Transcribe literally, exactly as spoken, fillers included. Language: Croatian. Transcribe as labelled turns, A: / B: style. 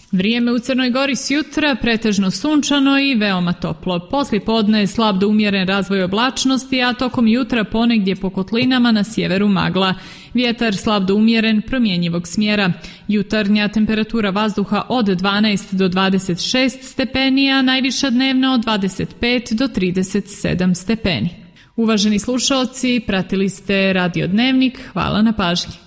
A: Vrijeme u Crnoj Gori s jutra pretežno sunčano i veoma toplo. Poslijepodne je slab do umjeren razvoj oblačnosti, a tokom jutra ponegdje po kotlinama na sjeveru magla. Vjetar slab do umjeren, promjenjivog smjera. Jutarnja temperatura vazduha od dvanaest do dvadeset šest stepeni, a najviša dnevna od dvadeset pet do trideset sedam stepeni. Uvaženi slušalci, pratili ste Radio Dnevnik. Hvala na pažnji.